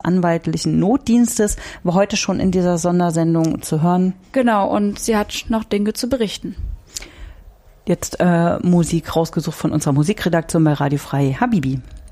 anwaltlichen Notdienstes, war heute schon in dieser Sondersendung zu hören. Genau, und sie hat noch Dinge zu berichten. Jetzt Musik rausgesucht von unserer Musikredaktion bei Radio Frei. Habibi.